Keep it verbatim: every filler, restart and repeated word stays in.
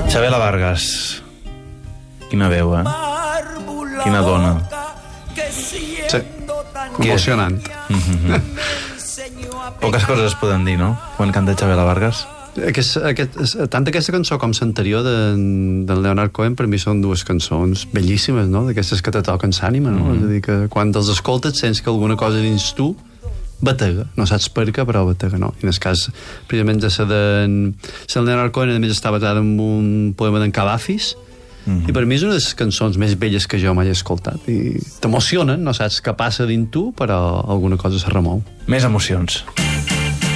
Chabela Vargas. Quina veu, eh? Quina dona. Sí, emocionant. Mm-hmm. Poques coses es poden dir, no?, quan canta Chabela Vargas. Aquest, aquest, tant aquesta cançó com l'anterior de, de Leonard Cohen per mi són dues cançons bellíssimes, no?, d'aquestes que te toquen l'ànima, no? Mm. És a dir, que quan els escoltes sents que alguna cosa dins tu batega, no saps per què, però batega, no? I en el cas, precisament, de la de la Leonard Cohen, a més, està basada en un poema d'en Cavafis, mm-hmm. i per mi és una de les cançons més belles que jo mai he escoltat, i t'emocionen, no saps què passa dins tu, però alguna cosa se remou. Més emocions.